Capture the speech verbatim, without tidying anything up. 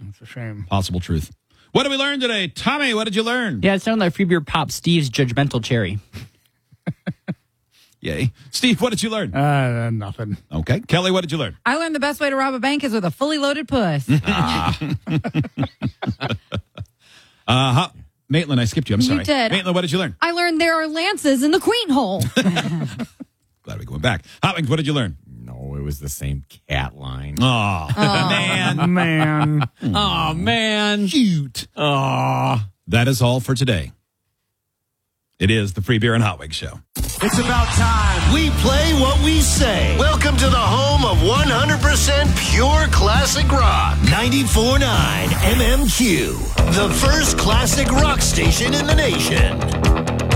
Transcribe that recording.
it's a shame. Possible truth. What did we learn today? Tommy, what did you learn? Yeah, it sounded like Free Beer Pop Steve's Judgmental Cherry. Yay. Steve, what did you learn? Uh, nothing. Okay. Kelly, what did you learn? I learned the best way to rob a bank is with a fully loaded puss. Uh-huh. Maitland, I skipped you. I'm You sorry. did. Maitland, what did you learn? I learned there are lances in the queen hole. Glad we're going back. Hot Wings, what did you learn? No, it was the same cat line. Oh, man. Man. Oh, man. Cute. Oh. That is all for today. It is the Free Beer and Hot Wings Show. It's about time. We play what we say. Welcome to the home of one hundred percent pure classic rock. ninety-four point nine M M Q. The first classic rock station in the nation.